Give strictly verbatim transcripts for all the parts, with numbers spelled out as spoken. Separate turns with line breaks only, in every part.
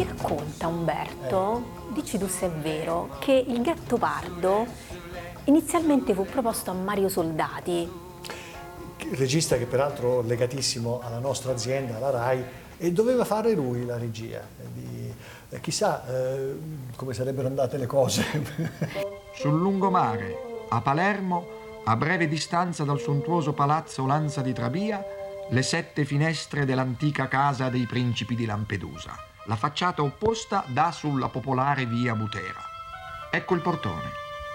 Si racconta, Umberto, eh. dici tu se è vero, che il Gattopardo inizialmente fu proposto a Mario Soldati.
Il regista che peraltro legatissimo alla nostra azienda, la RAI, e doveva fare lui la regia. Di, eh, chissà eh, come sarebbero andate le cose.
Sul lungomare, a Palermo, a breve distanza dal sontuoso palazzo Lanza di Trabia, le sette finestre dell'antica casa dei principi di Lampedusa. La facciata opposta dà sulla popolare via Butera. Ecco il portone.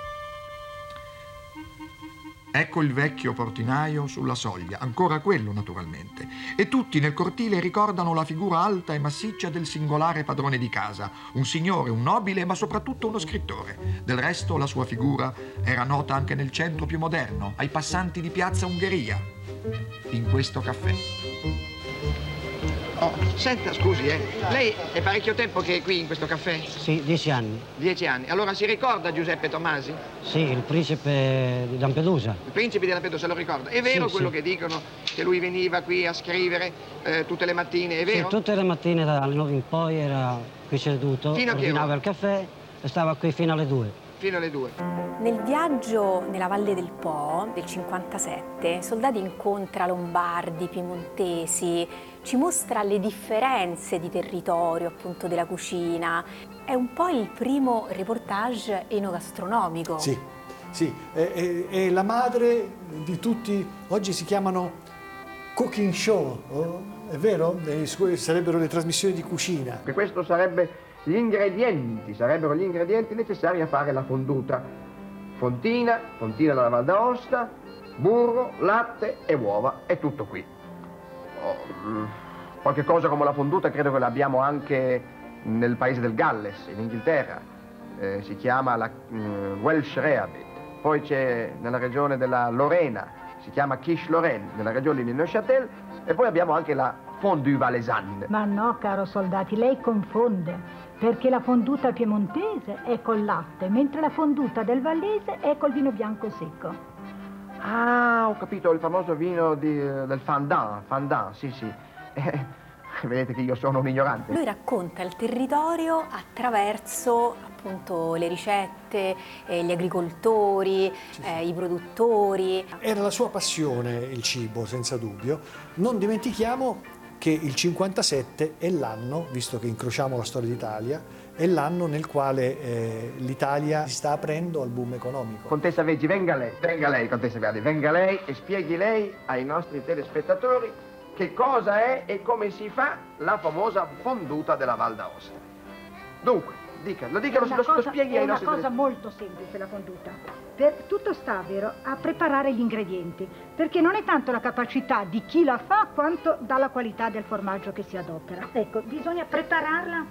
Ecco il vecchio portinaio sulla soglia, ancora quello naturalmente. E tutti nel cortile ricordano la figura alta e massiccia del singolare padrone di casa, un signore, un nobile, ma soprattutto uno scrittore. Del resto la sua figura era nota anche nel centro più moderno, ai passanti di piazza Ungheria, in questo caffè.
Oh, senta, scusi, eh. Lei è parecchio tempo che è qui in questo caffè?
Sì, dieci anni.
Dieci anni. Allora si ricorda Giuseppe Tomasi?
Sì, il principe di Lampedusa.
Il principe di Lampedusa, lo ricorda. È vero
sì,
quello
sì.
che dicono, che lui veniva qui a scrivere eh, tutte le mattine, è vero?
Sì, tutte le mattine dalle nove in poi era qui seduto,
fino a
ordinava il caffè e stava qui fino alle due.
Fino alle due.
Nel viaggio nella Valle del Po del cinquantasette, Soldati incontra lombardi, piemontesi, ci mostra le differenze di territorio, appunto, della cucina. È un po' il primo reportage enogastronomico.
Sì, sì, è, è, è la madre di tutti, oggi si chiamano cooking show, oh? È vero? Sarebbero le trasmissioni di cucina.
Che questo sarebbe gli ingredienti, sarebbero gli ingredienti necessari a fare la fonduta. Fontina, fontina della Val d'Aosta, burro, latte e uova, è tutto qui. Oh, qualche cosa come la fonduta credo che l'abbiamo anche nel paese del Galles, in Inghilterra. Eh, si chiama la uh, Welsh Rarebit. Poi c'è nella regione della Lorena, si chiama Quiche Lorraine, nella regione di Neuchâtel, e poi abbiamo anche la fondue valaisanne.
Ma no, caro Soldati, lei confonde. Perché la fonduta piemontese è col latte, mentre la fonduta del vallese è col vino bianco secco.
Ah, ho capito, il famoso vino di, del Fandin, Fandin, sì, sì. Eh, vedete che io sono un ignorante.
Lui racconta il territorio attraverso, appunto, le ricette, eh, gli agricoltori, sì, sì. Eh, i produttori.
Era la sua passione il cibo, senza dubbio. Non dimentichiamo che il cinquantasette è l'anno, visto che incrociamo la storia d'Italia, è l'anno nel quale eh, l'Italia si sta aprendo al boom economico.
Contessa Veggi, venga lei, venga lei, Contessa Veggi, venga lei e spieghi lei ai nostri telespettatori che cosa è e come si fa la famosa fonduta della Val d'Aosta. Dunque, dica, lo dica, lo, lo, lo spieghi ai nostri telespettatori.
È una cosa molto semplice la fonduta. Per, tutto sta, vero, a preparare gli ingredienti, perché non è tanto la capacità di chi la fa quanto dalla qualità del formaggio che si adopera. Ecco, bisogna prepararla.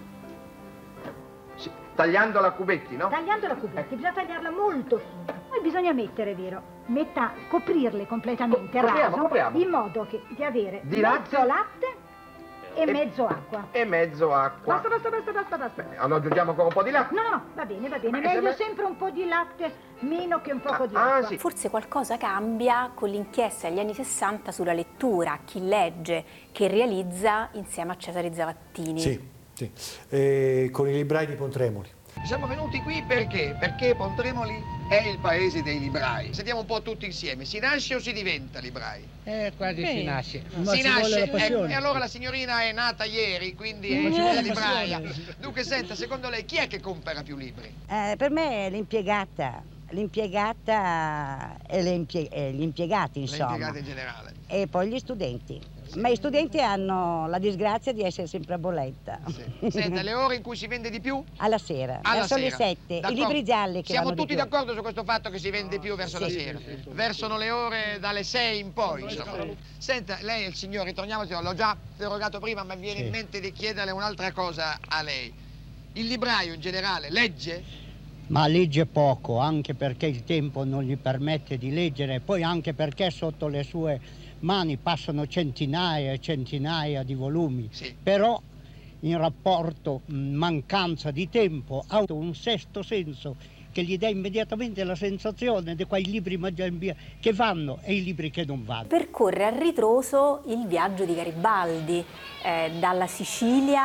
Sì, tagliandola a cubetti, no?
Tagliandola a cubetti, eh. bisogna tagliarla molto fina. Poi bisogna mettere, vero, metà, coprirle completamente
Co copriamo,
raso,
copriamo.
in modo che di avere
di
mezzo
latte
latte e, e mezzo acqua.
E mezzo acqua.
Basta, basta, basta, basta, basta.
Bene, allora aggiungiamo ancora un po' di latte.
No, no, no, va bene, va bene.
Ma
Meglio
se...
sempre un po' di latte, meno che un poco
ah,
di acqua.
Ah, sì.
Forse qualcosa cambia con l'inchiesta degli anni sessanta sulla lettura, chi legge, che realizza insieme a Cesare Zavattini.
Sì, sì. Eh, con i librai di Pontremoli.
Siamo venuti qui perché? Perché Pontremoli è il paese dei librai. Sentiamo un po' tutti insieme. Si nasce o si diventa librai?
Eh, quasi
Beh,
si nasce.
Ma si nasce, e, e allora la signorina è nata ieri, quindi è una libraia. Dunque, senta, secondo lei chi è che compra più libri?
Eh, per me è l'impiegata, l'impiegata e le impie e gli impiegati, insomma.
Le impiegate in generale.
E poi gli studenti. Ma i studenti hanno la disgrazia di essere sempre a bolletta.
Sì. Senta, le ore in cui si vende di più?
Alla sera,
Alla
verso
sera.
le sette. I libri gialli che
Siamo
vanno
tutti
di più.
d'accordo su questo fatto che si vende più verso
sì,
la sera. Sì, sì. Versono le ore dalle sei in poi, insomma. Sì. Senta, lei è il signore, ritorniamo, l'ho già interrogato prima, ma viene sì. in mente di chiederle un'altra cosa a lei. Il libraio in generale legge?
Ma legge poco, anche perché il tempo non gli permette di leggere, poi anche perché sotto le sue mani passano centinaia e centinaia di volumi, sì. Però in rapporto mancanza di tempo ha un sesto senso che gli dà immediatamente la sensazione di quei libri che vanno e i libri che non vanno.
Percorre a ritroso il viaggio di Garibaldi, eh, dalla Sicilia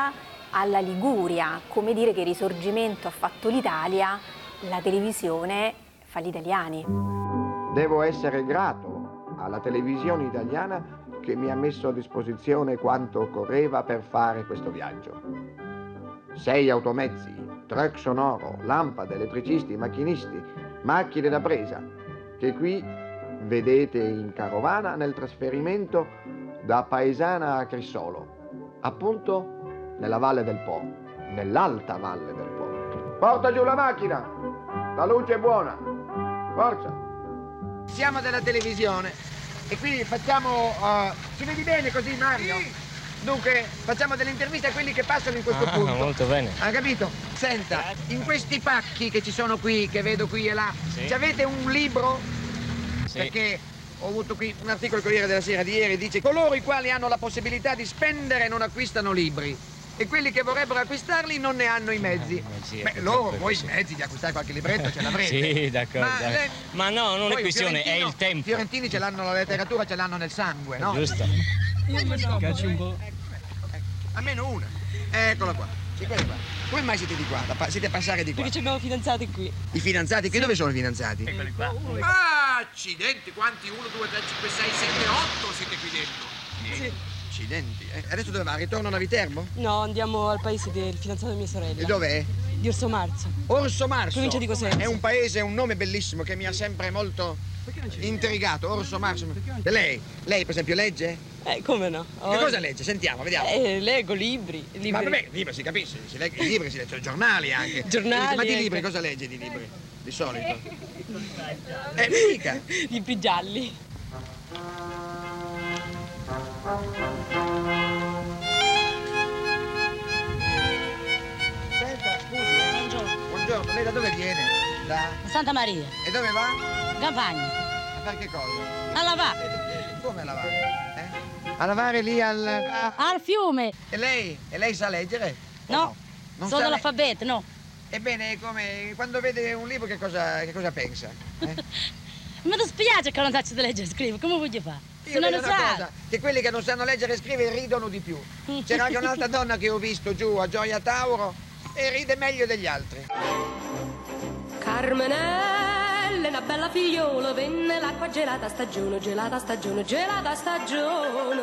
alla Liguria, come dire che il Risorgimento ha fatto l'Italia, la televisione fa gli italiani.
Devo essere grato alla televisione italiana che mi ha messo a disposizione quanto occorreva per fare questo viaggio. Sei automezzi, truck sonoro, lampade, elettricisti, macchinisti, macchine da presa, che qui vedete in carovana nel trasferimento da Paesana a Crissolo, appunto nella Valle del Po, nell'alta Valle del Po. Porta giù la macchina, la luce è buona, forza! Siamo della televisione e qui facciamo, uh, ci vedi bene così Mario? Sì. Dunque facciamo delle interviste a quelli che passano in questo
ah,
punto.
Molto bene.
Ha capito? Senta, in questi pacchi che ci sono qui, che vedo qui e là, sì. Ci avete un libro? Sì. Perché ho avuto qui un articolo del Corriere della Sera di ieri, dice coloro i quali hanno la possibilità di spendere non acquistano libri e quelli che vorrebbero acquistarli non ne hanno i mezzi. Ah, sì, beh, loro voi i mezzi di acquistare qualche libretto ce l'avrete.
Sì, d'accordo. Ma,
le...
Ma no, non è questione, è il tempo.
I fiorentini ce l'hanno, la letteratura ce l'hanno nel sangue, no?
Giusto.
Io mi so. Cacci un po'. Almeno una. Eccola qua. Sì, quella qua. Come mai siete di qua? Siete a passare di qua?
Perché abbiamo fidanzati qui.
I fidanzati? Qui sì. Dove sono i fidanzati?
Eccoli qua.
Ah, accidenti, quanti? uno, due, tre, cinque, sei, sette, otto siete qui dentro.
Sì.
Accidenti. Eh, adesso dove va? Ritornano a Viterbo?
No, andiamo al paese del fidanzato di mia sorella.
E dov'è?
Di Orso Marzo.
Orso Marzo?
Provincia di Cosenza.
È un paese, un nome bellissimo che mi ha sempre molto intrigato. Orso Marzo. E lei? Lei per esempio legge?
Eh, come no?
Oh. Che cosa legge? Sentiamo, vediamo.
Eh, leggo libri. libri.
Ma vabbè, libri si capisce, si legge, libri si legge, giornali anche.
Giornali.
Ma di
anche.
libri cosa legge di libri? Di solito? Eh, mi dica.
Libri gialli.
Senta, scusi. Buongiorno. Buongiorno, lei da dove viene? Da?
Santa Maria.
E dove va?
Campagna.
A fare che cosa?
A lavare.
Come a lavare? Eh? A lavare lì al... A...
Al fiume.
E lei? E lei sa leggere?
No, no? Non sono l'alfabeto, no.
Ebbene, come quando vede un libro che cosa, che cosa pensa? Eh?
Mi dispiace che non saccio di leggere e scrivere, come voglio fare?
Io
Se non lo
vedo una
sa.
cosa, che quelli che non sanno leggere e scrivere ridono di più. C'era anche un'altra donna che ho visto giù a Gioia Tauro e ride meglio degli altri.
Carmenella, una bella figliola, venne l'acqua gelata stagione, gelata stagione, gelata stagione.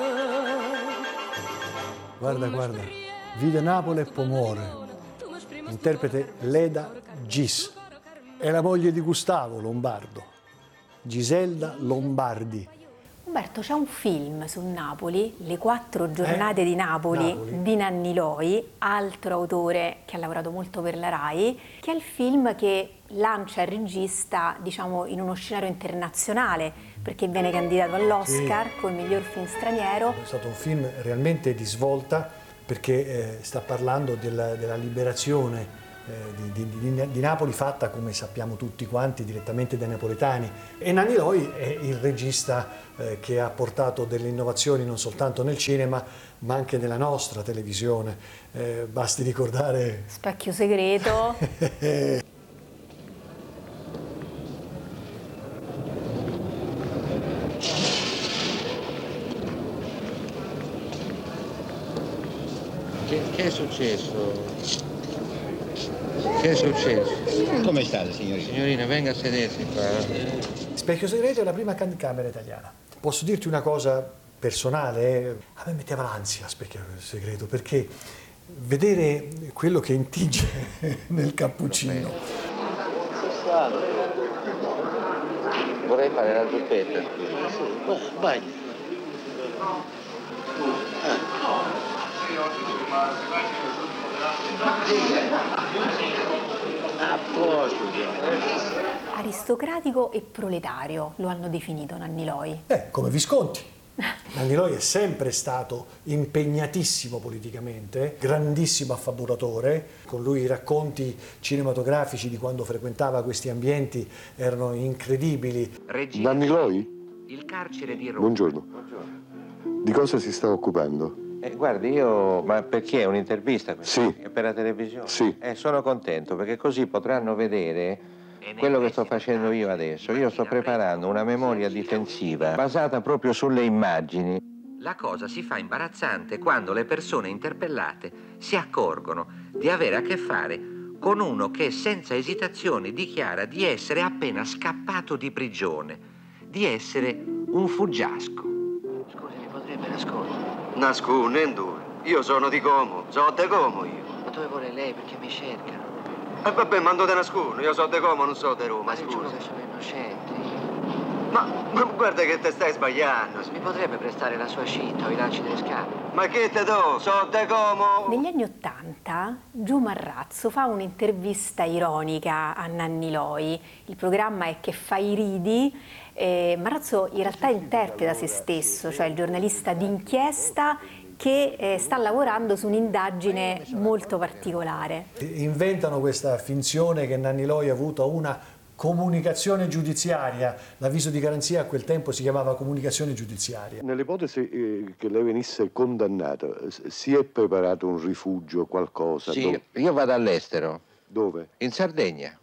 Guarda, guarda, Vide Napoli e Pomore, interprete Leda Gis, è la moglie di Gustavo Lombardo, Giselda Lombardi.
Umberto, c'è un film su Napoli, Le quattro giornate eh, di Napoli, Napoli, di Nanni Loi, altro autore che ha lavorato molto per la RAI, che è il film che lancia il regista, diciamo, in uno scenario internazionale, perché viene candidato all'Oscar sì. come miglior film straniero.
È stato un film realmente di svolta, perché eh, sta parlando della, della liberazione eh, di, di, di, di Napoli, fatta, come sappiamo tutti quanti, direttamente dai napoletani. E Nanni Loi è il regista eh, che ha portato delle innovazioni non soltanto nel cinema, ma anche nella nostra televisione. Eh, basti ricordare...
Specchio segreto.
Che, che è successo? Che è successo?
Come state, signorina?
Signorina, venga a sedersi qua.
Specchio segreto è la prima camera italiana. Posso dirti una cosa personale? A me metteva l'ansia Specchio segreto, perché vedere quello che intinge nel cappuccino.
Vorrei fare la zuppetta.
Vai.
A posto.
Aristocratico e proletario lo hanno definito Nanni Loi.
Eh, come Visconti. Nanni Loi è sempre stato impegnatissimo politicamente, grandissimo affabulatore. Con lui i racconti cinematografici di quando frequentava questi ambienti erano incredibili.
Regina, Nanni Loi?
Il carcere di Roma.
Buongiorno. Di cosa si sta occupando?
Eh, guardi, io... Ma perché? È un'intervista?
Sì.
È per la televisione?
Sì.
Eh, sono contento, perché così potranno vedere quello che sto facendo io adesso. Io sto preparando una memoria difensiva basata proprio sulle immagini. La cosa si fa imbarazzante quando le persone interpellate si accorgono di avere a che fare con uno che senza esitazioni dichiara di essere appena scappato di prigione, di essere un fuggiasco.
Scusi, mi potrebbe nascondere?
Nascondendo? Io sono di Como, so de Como io.
Ma dove vuole lei? Perché mi cercano?
E eh vabbè, ma non te nascondo, io so de Como, non so de Roma,
ma
scusa.
giuro che sono innocente.
Ma, ma guarda che te stai sbagliando.
Mi potrebbe prestare la sua cinta o i lanci delle scarpe?
Ma che te do? So de Como!
Negli anni Ottanta Gio Marrazzo fa un'intervista ironica a Nanni Loi. Il programma è Che fai ridi. Eh, Marrazzo in realtà interpreta se stesso, cioè il giornalista d'inchiesta che eh, sta lavorando su un'indagine molto particolare.
Inventano questa finzione che Nanni Loi ha avuto una comunicazione giudiziaria. L'avviso di garanzia a quel tempo si chiamava comunicazione giudiziaria.
Nell'ipotesi eh, che lei venisse condannata, si è preparato un rifugio, qualcosa?
Sì,
Dove?
io vado all'estero.
Dove?
In Sardegna.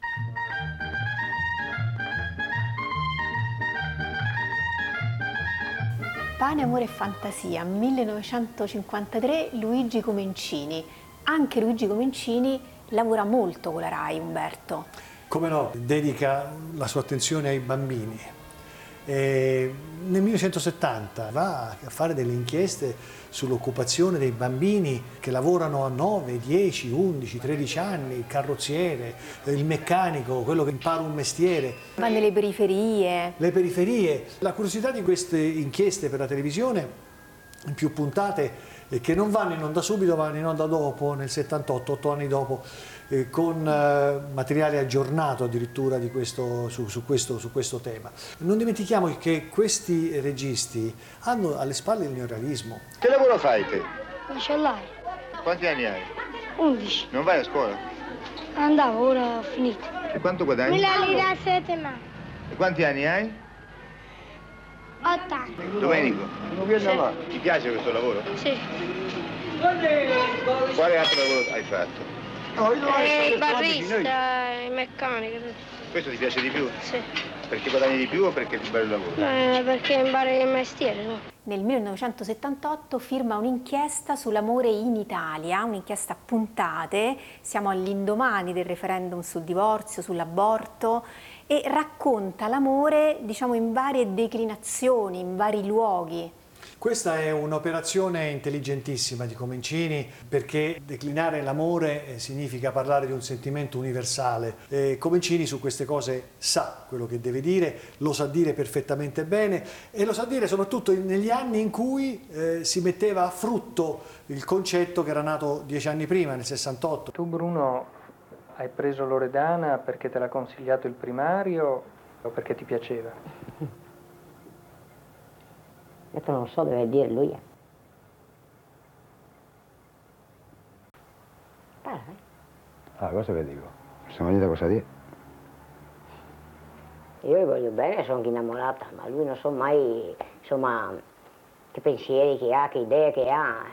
Pane, amore e fantasia, millenovecentocinquantatré, Luigi Comencini. Anche Luigi Comencini lavora molto con la RAI, Umberto.
Come no, dedica la sua attenzione ai bambini. E nel millenovecentosettanta va a fare delle inchieste sull'occupazione dei bambini che lavorano a nove, dieci, undici, tredici anni, il carrozziere, il meccanico, quello che impara un mestiere.
Va nelle periferie.
Le periferie. La curiosità di queste inchieste per la televisione, in più puntate, è che non vanno in onda subito, vanno in onda dopo, nel settantotto, otto anni dopo, eh, con eh, materiale aggiornato addirittura di questo, su, su, questo, su questo tema. Non dimentichiamo che questi registi hanno alle spalle il neorealismo.
Che lavoro fai te?
Macellaio.
Quanti anni hai?
undici.
Non vai a scuola?
Andavo, ora ho finito.
E quanto guadagni?
mille lire a settimana.
E quanti anni hai?
otto anni.
Domenico,
Sì.
ti piace questo lavoro?
Sì.
Quale altro lavoro hai fatto?
Eh, il barista, il meccanico.
Questo ti piace di più?
Sì.
Perché guadagni di più o perché è più bello il lavoro?
Eh, perché impari il mestiere, no?
Nel millenovecentosettantotto firma un'inchiesta sull'amore in Italia, un'inchiesta a puntate, siamo all'indomani del referendum sul divorzio, sull'aborto, e racconta l'amore, diciamo, in varie declinazioni, in vari luoghi.
Questa è un'operazione intelligentissima di Comencini, perché declinare l'amore significa parlare di un sentimento universale. E Comencini su queste cose sa quello che deve dire, lo sa dire perfettamente bene e lo sa dire soprattutto negli anni in cui eh, si metteva a frutto il concetto che era nato dieci anni prima, nel sessantotto.
Tu, Bruno, hai preso Loredana perché te l'ha consigliato il primario o perché ti piaceva?
Questo non so, deve dire lui. Parla, eh?
Ah, cosa che dico? Siamo venuti cosa dire?
Io gli voglio bene, sono innamorata, ma lui non so mai, insomma, che pensieri che ha, che idee che ha.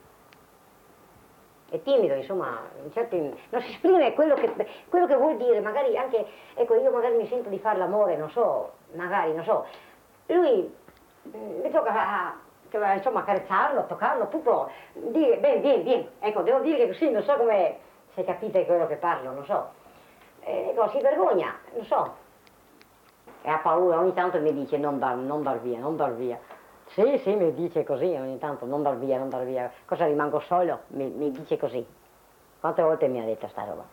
È timido, insomma, in certi, non si esprime quello che, quello che vuol dire, magari anche, ecco, io magari mi sento di fare l'amore, non so, magari, non so. Lui mi tocca, insomma, accarezzarlo, toccarlo, tutto, dire, bene, vieni, vieni, ecco, devo dire che così, non so come, se capite quello che parlo, non so. E, ecco, si vergogna, non so. E ha paura, ogni tanto mi dice non dar, non dar via, non dar via. Sì, sì, mi dice così ogni tanto, non dar via, non dar via. Cosa rimango solo? Mi, mi dice così. Quante volte mi ha detto sta roba?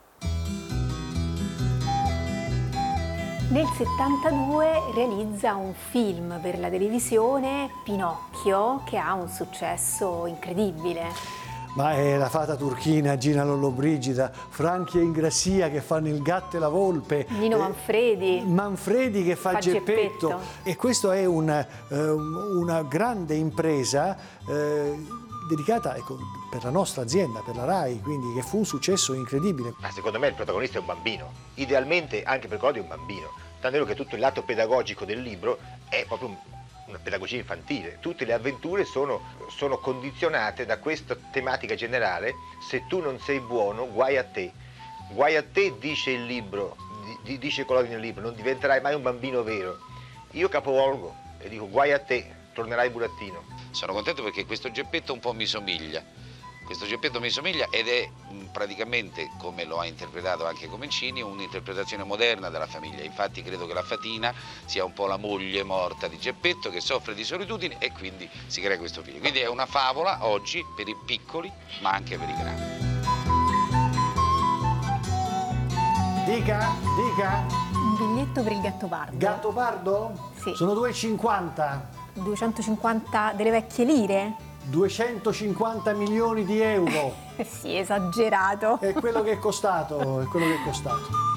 Nel settantadue realizza un film per la televisione, Pinocchio, che ha un successo incredibile.
Ma è la fata turchina, Gina Lollobrigida, Franchi e Ingrassia che fanno il gatto e la volpe.
Nino Manfredi.
Eh, Manfredi che fa, fa Geppetto. Geppetto. E questa è una, eh, una grande impresa eh, dedicata, ecco, per la nostra azienda, per la RAI, quindi che fu un successo incredibile.
Ma secondo me il protagonista è un bambino, idealmente anche per quello di un bambino, tanto è che tutto il lato pedagogico del libro è proprio un, una pedagogia infantile, tutte le avventure sono, sono condizionate da questa tematica generale: se tu non sei buono, guai a te, guai a te, dice il libro, di, dice Collodi nel libro, non diventerai mai un bambino vero. Io capovolgo e dico guai a te, tornerai burattino.
Sono contento perché questo Geppetto un po' mi somiglia. Questo Geppetto mi somiglia ed è mh, praticamente, come lo ha interpretato anche Comencini, un'interpretazione moderna della famiglia. Infatti credo che la Fatina sia un po' la moglie morta di Geppetto che soffre di solitudine e quindi si crea questo figlio. Quindi è una favola oggi per i piccoli ma anche per i grandi.
Dica, dica.
Un biglietto per il Gattopardo.
Gattopardo?
Sì.
Sono due e cinquanta.
duecentocinquanta delle vecchie lire?
duecentocinquanta milioni di euro.
Sì, esagerato.
È quello che è costato, è quello che è costato.